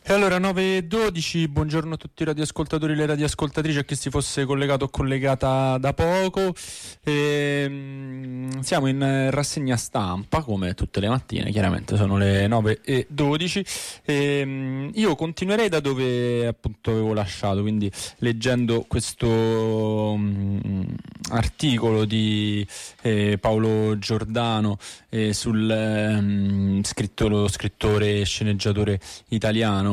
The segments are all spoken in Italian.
E allora 9:12, buongiorno a tutti i radioascoltatori e le radioascoltatrici, a chi si fosse collegato o collegata da poco. Siamo in rassegna stampa come tutte le mattine, chiaramente sono le 9:12. Io continuerei da dove appunto avevo lasciato, quindi leggendo questo articolo di Paolo Giordano sul lo scrittore e sceneggiatore italiano,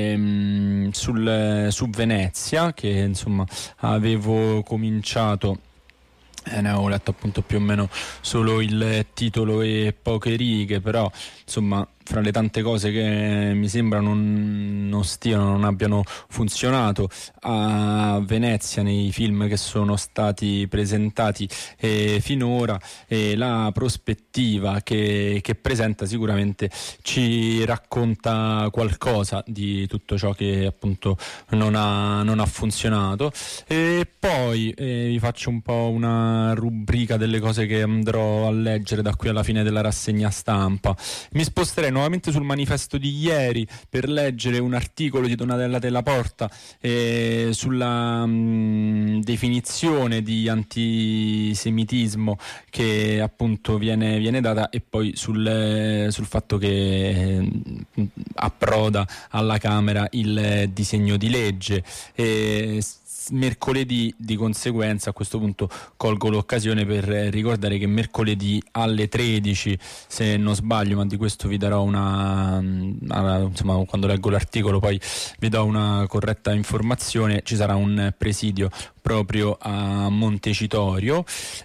su Venezia, che insomma avevo cominciato, ne avevo letto appunto più o meno solo il titolo e poche righe, però insomma fra le tante cose che mi sembra non abbiano funzionato a Venezia nei film che sono stati presentati finora, la prospettiva che presenta sicuramente ci racconta qualcosa di tutto ciò che appunto non ha funzionato. E poi vi faccio un po' una rubrica delle cose che andrò a leggere da qui alla fine della rassegna stampa. Mi sposterei nuovamente sul Manifesto di ieri per leggere un articolo di Donatella Della Porta sulla definizione di antisemitismo che appunto viene data, e poi sul fatto che approda alla Camera il disegno di legge. Mercoledì, di conseguenza, a questo punto colgo l'occasione per ricordare che mercoledì alle 13, se non sbaglio, ma di questo vi darò insomma, quando leggo l'articolo poi vi do una corretta informazione, ci sarà un presidio proprio a Montecitorio.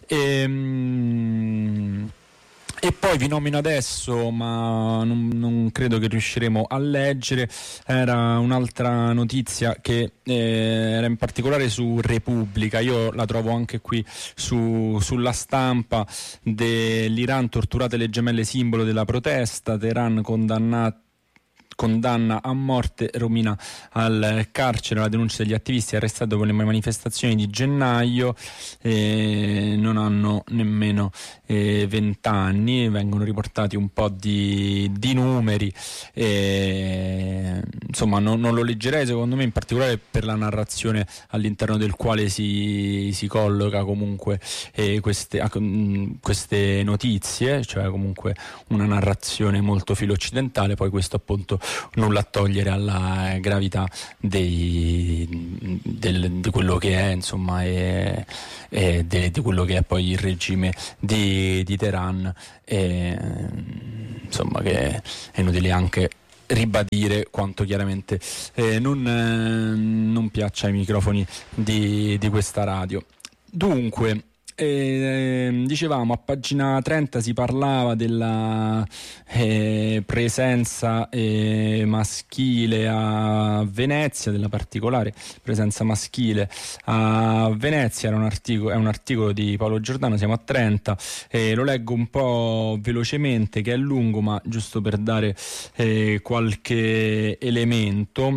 E poi vi nomino adesso, ma non credo che riusciremo a leggere, era un'altra notizia che era in particolare su Repubblica. Io la trovo anche qui sulla Stampa. Dell'Iran, torturate le gemelle simbolo della protesta, Teheran condanna a morte Romina al carcere, la denuncia degli attivisti arrestati dopo le manifestazioni di gennaio. Non hanno nemmeno 20 anni, vengono riportati un po' di numeri, insomma non lo leggerei, secondo me, in particolare per la narrazione all'interno del quale si colloca comunque queste notizie, cioè comunque una narrazione molto filo-occidentale. Poi questo appunto nulla a togliere alla gravità di quello che è, insomma, e di quello che è poi il regime di Teheran, insomma, che è inutile anche ribadire quanto chiaramente non piaccia ai microfoni di questa radio. Dunque, dicevamo, a pagina 30 si parlava della presenza maschile a Venezia, della particolare presenza maschile a Venezia. È un articolo di Paolo Giordano, siamo a 30, lo leggo un po' velocemente, che è lungo, ma giusto per dare qualche elemento.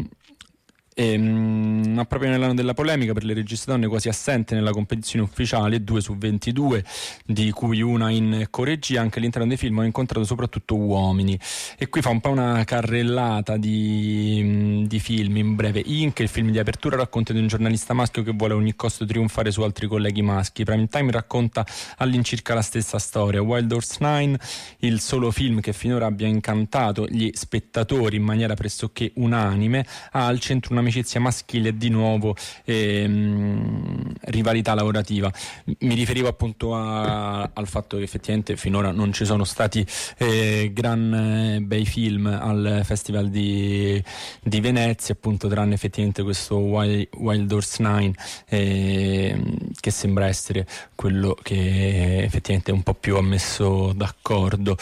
Ma proprio nell'anno della polemica per le registe donne quasi assente nella competizione ufficiale, 2 su 22, di cui una in coregia, anche all'interno dei film ho incontrato soprattutto uomini. E qui fa un po' una carrellata di film in breve. Inc, il film di apertura, racconta di un giornalista maschio che vuole a ogni costo trionfare su altri colleghi maschi. Prime Time racconta all'incirca la stessa storia. Wild Horse 9, il solo film che finora abbia incantato gli spettatori in maniera pressoché unanime, ha al centro una amicizia maschile e di nuovo rivalità lavorativa. Mi riferivo appunto al fatto che effettivamente finora non ci sono stati bei film al Festival di Venezia, appunto, tranne effettivamente questo Wild Horse 9, che sembra essere quello che effettivamente è un po' più messo d'accordo.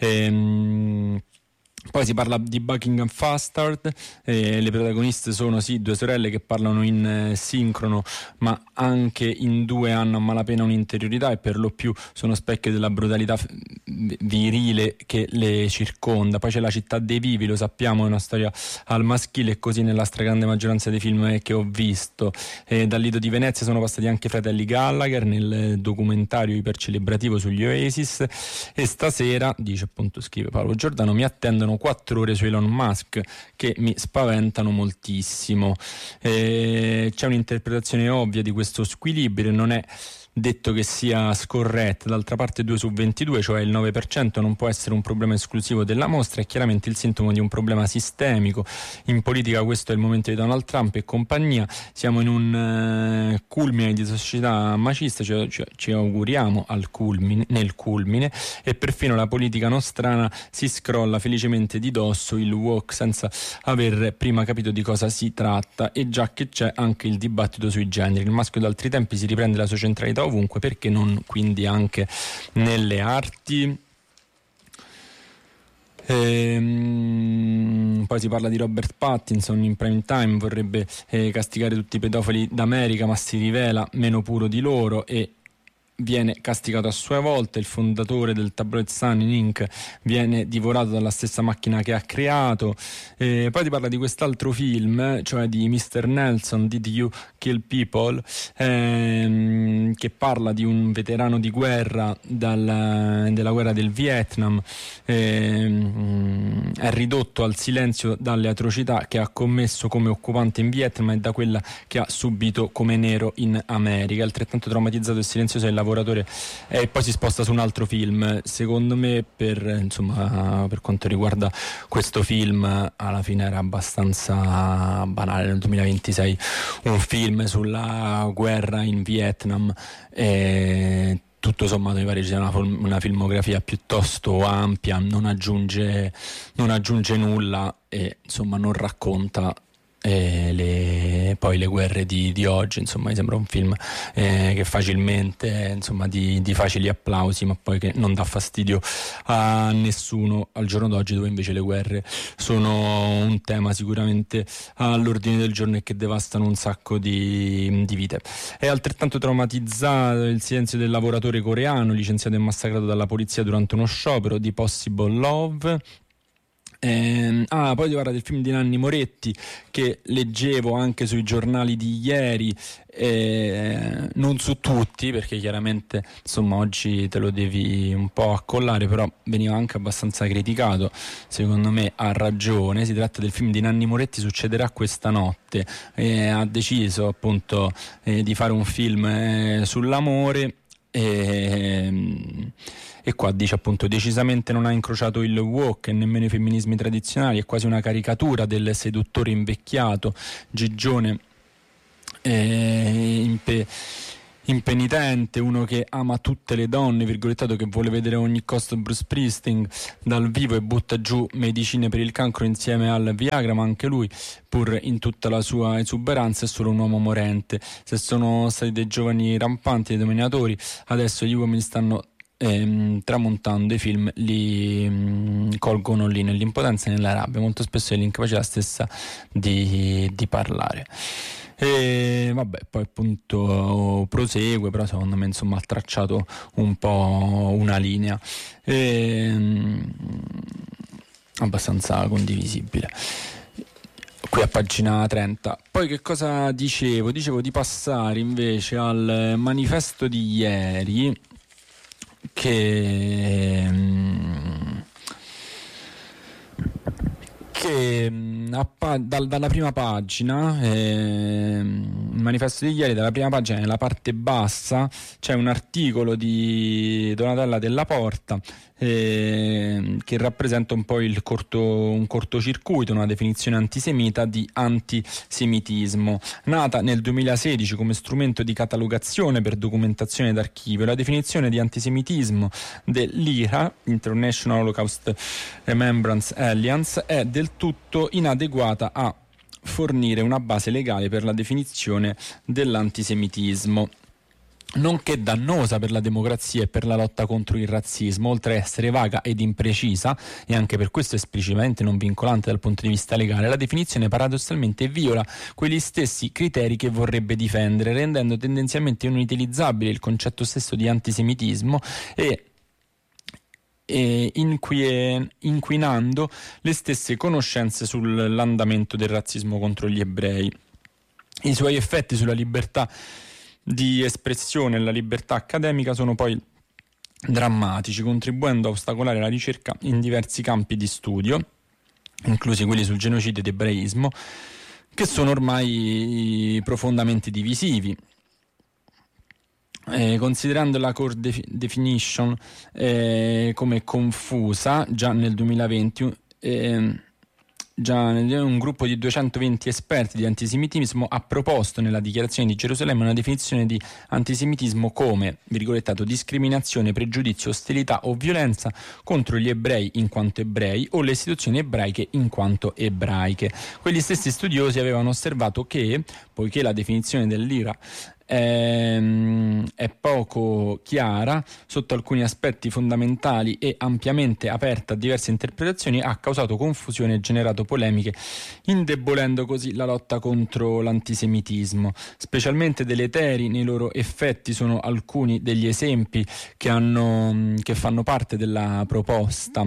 Poi si parla di Buckingham Bastard, le protagoniste sono sì 2 sorelle che parlano in sincrono, ma anche in 2 hanno a malapena un'interiorità e per lo più sono specchio della brutalità virile che le circonda. Poi c'è La città dei vivi, lo sappiamo, è una storia al maschile, e così nella stragrande maggioranza dei film che ho visto. Dal Lido di Venezia sono passati anche i fratelli Gallagher nel documentario ipercelebrativo sugli Oasis, e stasera, dice appunto, scrive Paolo Giordano, mi attendono sono 4 ore su Elon Musk che mi spaventano moltissimo. C'è un'interpretazione ovvia di questo squilibrio, non è detto che sia scorretta. D'altra parte 2 su 22, cioè il 9%, non può essere un problema esclusivo della mostra, è chiaramente il sintomo di un problema sistemico. In politica questo è il momento di Donald Trump e compagnia, siamo in un culmine di società macista, ci auguriamo nel culmine, e perfino la politica nostrana si scrolla felicemente di dosso il woke senza aver prima capito di cosa si tratta, e già che c'è anche il dibattito sui generi. Il maschio d'altri tempi si riprende la sua centralità ovunque, perché non quindi anche nelle arti? Poi si parla di Robert Pattinson in prime time, vorrebbe castigare tutti i pedofili d'America, ma si rivela meno puro di loro e viene castigato a sua volta. Il fondatore del tabloid Sun Inc. viene divorato dalla stessa macchina che ha creato. Poi ti parla di quest'altro film, cioè di Mr. Nelson, Did You Kill People, che parla di un veterano di guerra della guerra del Vietnam, è ridotto al silenzio dalle atrocità che ha commesso come occupante in Vietnam e da quella che ha subito come nero in America. Altrettanto traumatizzato e silenzioso è il lavoratore, e poi si sposta su un altro film. Secondo me, per quanto riguarda questo film, alla fine era abbastanza banale. Nel 2026 un film sulla guerra in Vietnam, tutto sommato mi pare ci sia una filmografia piuttosto ampia, non aggiunge nulla e insomma non racconta poi le guerre di oggi. Insomma, mi sembra un film che facilmente, insomma, di facili applausi, ma poi che non dà fastidio a nessuno al giorno d'oggi, dove invece le guerre sono un tema sicuramente all'ordine del giorno e che devastano un sacco di vite. È altrettanto traumatizzato il silenzio del lavoratore coreano licenziato e massacrato dalla polizia durante uno sciopero, di Possible Love. Poi ti parla del film di Nanni Moretti che leggevo anche sui giornali di ieri, non su tutti, perché chiaramente insomma oggi te lo devi un po' accollare, però veniva anche abbastanza criticato, secondo me a ragione. Si tratta del film di Nanni Moretti, Succederà questa notte. Ha deciso appunto di fare un film sull'amore, e qua dice appunto: decisamente non ha incrociato il woke e nemmeno i femminismi tradizionali, è quasi una caricatura del seduttore invecchiato, gigione, impenitente, uno che ama tutte le donne, virgolettato, che vuole vedere a ogni costo Bruce Springsteen dal vivo e butta giù medicine per il cancro insieme al Viagra, ma anche lui, pur in tutta la sua esuberanza, è solo un uomo morente. Se sono stati dei giovani rampanti, dei dominatori, adesso gli uomini stanno tramontando, i film li colgono lì nell'impotenza e nella rabbia, molto spesso è l'incapacità stessa di parlare. E vabbè, poi appunto prosegue, però secondo me insomma ha tracciato un po' una linea abbastanza condivisibile. Qui a pagina 30. Poi che cosa dicevo? Dicevo di passare invece al manifesto di ieri, che dalla prima pagina, il manifesto di ieri, dalla prima pagina, nella parte bassa c'è un articolo di Donatella Della Porta che rappresenta un po' un cortocircuito, una definizione antisemita di antisemitismo. Nata nel 2016 come strumento di catalogazione per documentazione d'archivio, la definizione di antisemitismo dell'IHRA, International Holocaust Remembrance Alliance, è del tutto inadeguata a fornire una base legale per la definizione dell'antisemitismo, nonché dannosa per la democrazia e per la lotta contro il razzismo. Oltre a essere vaga ed imprecisa, e anche per questo esplicitamente non vincolante dal punto di vista legale, la definizione paradossalmente viola quegli stessi criteri che vorrebbe difendere, rendendo tendenzialmente inutilizzabile il concetto stesso di antisemitismo e inquinando le stesse conoscenze sull'andamento del razzismo contro gli ebrei. I suoi effetti sulla libertà di espressione e la libertà accademica sono poi drammatici, contribuendo a ostacolare la ricerca in diversi campi di studio. inclusi quelli sul genocidio ed ebraismo, che sono ormai profondamente divisivi. Considerando la core definition come confusa già nel 2020, un gruppo di 220 esperti di antisemitismo ha proposto nella dichiarazione di Gerusalemme una definizione di antisemitismo come, virgolettato, discriminazione, pregiudizio, ostilità o violenza contro gli ebrei in quanto ebrei o le istituzioni ebraiche in quanto ebraiche. Quegli stessi studiosi avevano osservato che, poiché la definizione dell'IRA è poco chiara sotto alcuni aspetti fondamentali e ampiamente aperta a diverse interpretazioni, ha causato confusione e generato polemiche, indebolendo così la lotta contro l'antisemitismo. Specialmente deleteri nei loro effetti sono alcuni degli esempi che fanno parte della proposta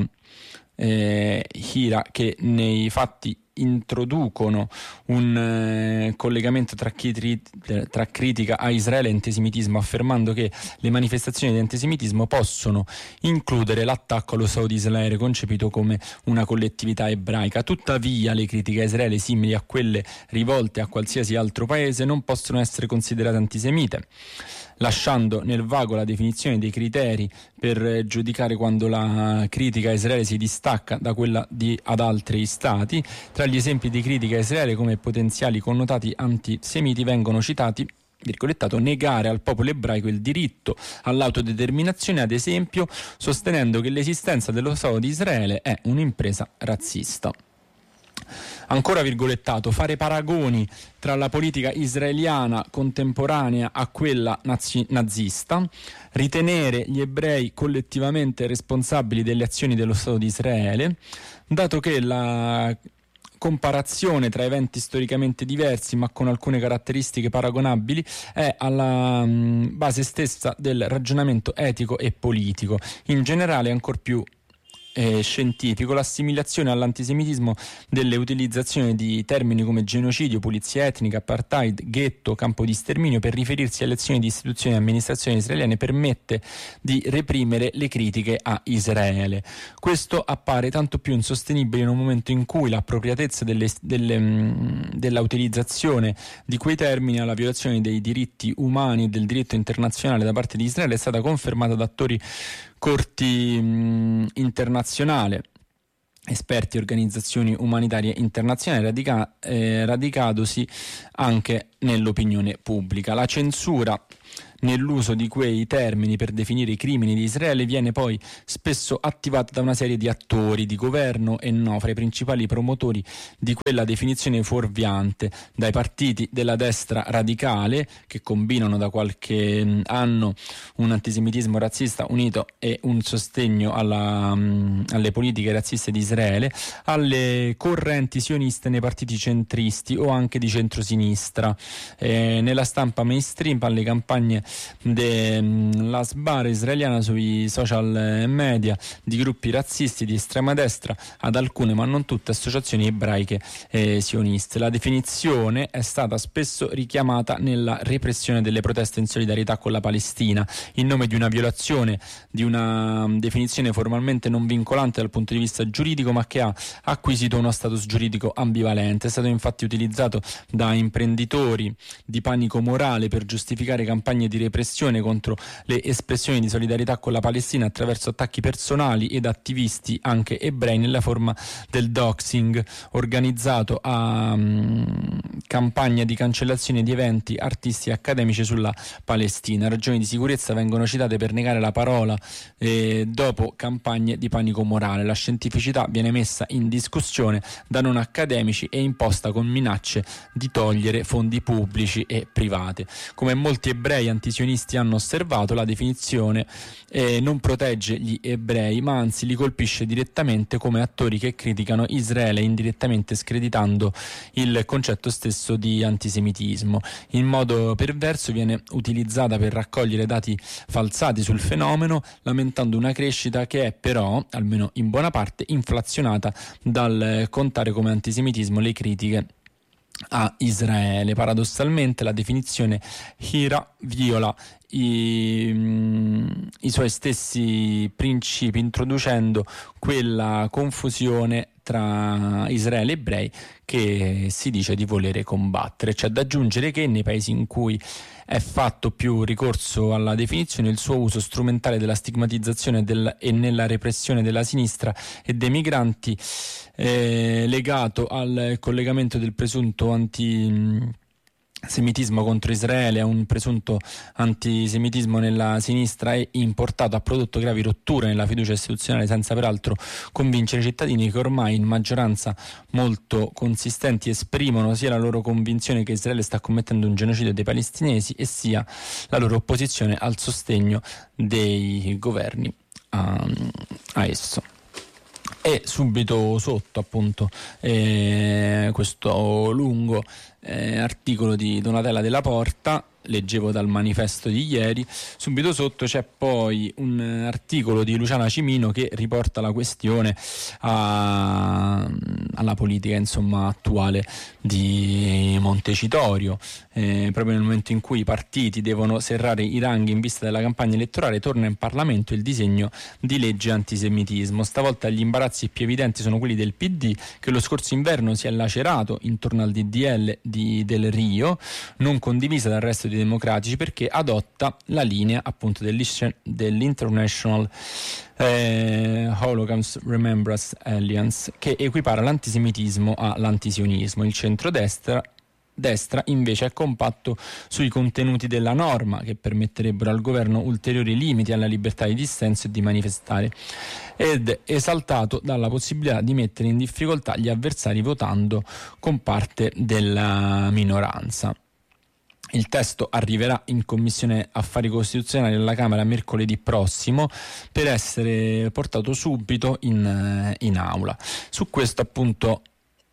Hira, che nei fatti introducono un collegamento tra critica a Israele e antisemitismo, affermando che le manifestazioni di antisemitismo possono includere l'attacco allo Stato di Israele concepito come una collettività ebraica. Tuttavia le critiche a Israele, simili a quelle rivolte a qualsiasi altro paese, non possono essere considerate antisemite, lasciando nel vago la definizione dei criteri per giudicare quando la critica a Israele si distacca da quella ad altri stati. Tra gli esempi di critica a Israele come potenziali connotati antisemiti vengono citati, virgolettato, negare al popolo ebraico il diritto all'autodeterminazione, ad esempio, sostenendo che l'esistenza dello Stato di Israele è un'impresa razzista. Ancora virgolettato, fare paragoni tra la politica israeliana contemporanea a quella nazista, ritenere gli ebrei collettivamente responsabili delle azioni dello Stato di Israele, dato che la comparazione tra eventi storicamente diversi ma con alcune caratteristiche paragonabili è alla base stessa del ragionamento etico e politico. In generale, ancor più scientifico, l'assimilazione all'antisemitismo delle utilizzazioni di termini come genocidio, pulizia etnica, apartheid, ghetto, campo di sterminio per riferirsi alle azioni di istituzioni e amministrazioni israeliane permette di reprimere le critiche a Israele. Questo appare tanto più insostenibile in un momento in cui l'appropriatezza della utilizzazione di quei termini alla violazione dei diritti umani e del diritto internazionale da parte di Israele è stata confermata da attori corti internazionale, esperti e organizzazioni umanitarie internazionali, radicadosi anche nell'opinione pubblica. La censura nell'uso di quei termini per definire i crimini di Israele viene poi spesso attivata da una serie di attori di governo e no, fra i principali promotori di quella definizione fuorviante, dai partiti della destra radicale, che combinano da qualche anno un antisemitismo razzista unito e un sostegno alle politiche razziste di Israele, alle correnti sioniste nei partiti centristi o anche di centrosinistra, nella stampa mainstream, alle campagne della sbarra israeliana sui social media, di gruppi razzisti di estrema destra, ad alcune ma non tutte associazioni ebraiche sioniste. La definizione è stata spesso richiamata nella repressione delle proteste in solidarietà con la Palestina, in nome di una violazione di una definizione formalmente non vincolante dal punto di vista giuridico, ma che ha acquisito uno status giuridico ambivalente. È stato infatti utilizzato da imprenditori di panico morale per giustificare campagne di repressione contro le espressioni di solidarietà con la Palestina attraverso attacchi personali ed attivisti anche ebrei, nella forma del doxing, organizzato a campagna di cancellazione di eventi artistici e accademici sulla Palestina. Ragioni di sicurezza vengono citate per negare la parola dopo campagne di panico morale. La scientificità viene messa in discussione da non accademici e imposta con minacce di togliere fondi pubblici e privati. Come molti ebrei antisionisti hanno osservato, la definizione non protegge gli ebrei, ma anzi li colpisce direttamente come attori che criticano Israele, indirettamente screditando il concetto stesso di antisemitismo. In modo perverso viene utilizzata per raccogliere dati falsati sul fenomeno, lamentando una crescita che è però, almeno in buona parte, inflazionata dal contare come antisemitismo le critiche a Israele. Paradossalmente la definizione Hira viola i suoi stessi principi, introducendo quella confusione tra Israele e ebrei che si dice di volere combattere. C'è da aggiungere che nei paesi in cui è fatto più ricorso alla definizione, il suo uso strumentale della stigmatizzazione e nella repressione della sinistra e dei migranti, legato al collegamento del presunto antisemitismo contro Israele, a un presunto antisemitismo nella sinistra, e importato, ha prodotto gravi rotture nella fiducia istituzionale, senza peraltro convincere i cittadini, che ormai in maggioranza molto consistenti esprimono sia la loro convinzione che Israele sta commettendo un genocidio dei palestinesi e sia la loro opposizione al sostegno dei governi a esso. E subito sotto, appunto, questo lungo articolo di Donatella Della Porta, leggevo dal manifesto di ieri, subito sotto c'è poi un articolo di Luciana Cimino che riporta la questione alla politica, insomma, attuale di Montecitorio. Proprio nel momento in cui i partiti devono serrare i ranghi in vista della campagna elettorale, torna in Parlamento il disegno di legge antisemitismo. Stavolta gli imbarazzi più evidenti sono quelli del PD, che lo scorso inverno si è lacerato intorno al DDL di Del Rio, non condivisa dal resto dei democratici, perché adotta la linea, appunto, dell'International Holocaust Remembrance Alliance, che equipara l'antisemitismo all'antisionismo. Il centrodestra invece è compatto sui contenuti della norma, che permetterebbero al governo ulteriori limiti alla libertà di dissenso e di manifestare, ed è esaltato dalla possibilità di mettere in difficoltà gli avversari votando con parte della minoranza. Il testo arriverà in Commissione Affari Costituzionali alla Camera mercoledì prossimo per essere portato subito in aula. Su questo, appunto,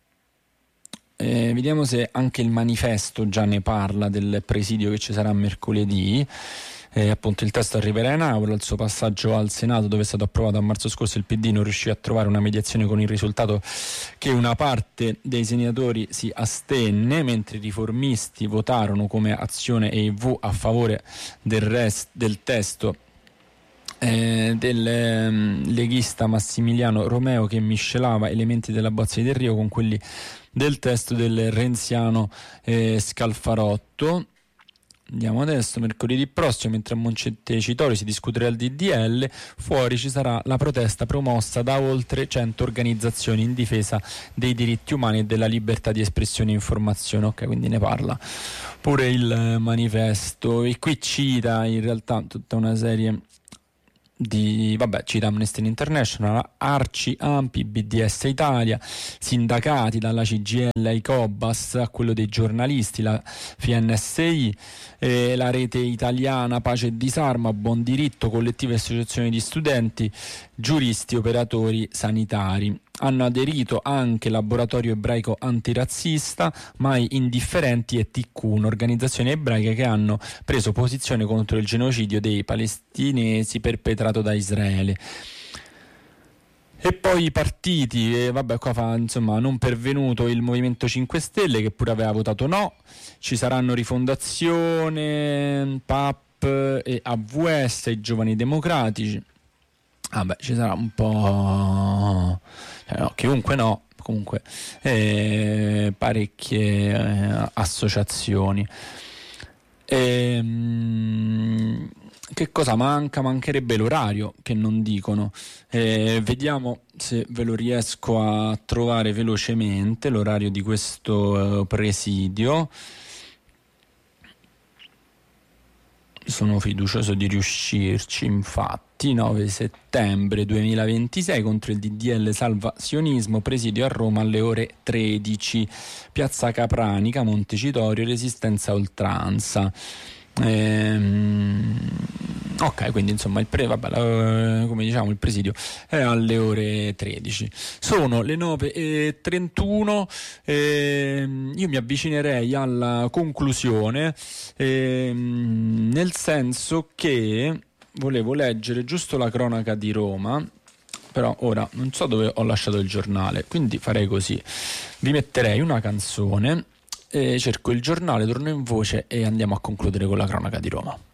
vediamo se anche il manifesto già ne parla del presidio che ci sarà mercoledì. Appunto, il testo arriverà in aula. Il suo passaggio al Senato, dove è stato approvato a marzo scorso, il PD non riuscì a trovare una mediazione, con il risultato che una parte dei senatori si astenne, mentre i riformisti votarono come Azione e IV a favore del testo del leghista Massimiliano Romeo, che miscelava elementi della bozza di Del Rio con quelli del testo del renziano Scalfarotto. Andiamo adesso, mercoledì prossimo, mentre a Montecitorio si discuterà il DDL, fuori ci sarà la protesta promossa da oltre 100 organizzazioni in difesa dei diritti umani e della libertà di espressione e informazione. Ok, quindi ne parla pure il manifesto, e qui cita in realtà tutta una serie cita Amnesty International, ARCI, ANPI, BDS Italia, sindacati dalla CGIL ai Cobas a quello dei giornalisti, la FNSI, la rete italiana Pace e Disarmo, Buon Diritto, collettive e associazioni di studenti, giuristi, operatori sanitari. Hanno aderito anche Laboratorio Ebraico Antirazzista, Mai Indifferenti e TQ, un'organizzazione ebraica che hanno preso posizione contro il genocidio dei palestinesi perpetrato da Israele. E poi i partiti, qua fa, insomma, non pervenuto il Movimento 5 Stelle, che pure aveva votato no. Ci saranno Rifondazione, PAP e AVS, i Giovani Democratici. Ci sarà un po'... no, chiunque no, comunque parecchie associazioni. Che cosa manca? Mancherebbe l'orario, che non dicono. Vediamo se ve lo riesco a trovare velocemente, l'orario di questo presidio. Sono fiducioso di riuscirci, infatti. 9 settembre 2026, contro il DDL Salva Sionismo, presidio a Roma alle ore 13, Piazza Capranica, Montecitorio, Resistenza Oltranza. Ok, quindi insomma come diciamo, il presidio è alle ore 13. Sono le 9:31. Io mi avvicinerei alla conclusione, nel senso che volevo leggere giusto la cronaca di Roma, però ora non so dove ho lasciato il giornale, quindi farei così: vi metterei una canzone, cerco il giornale, torno in voce e andiamo a concludere con la cronaca di Roma.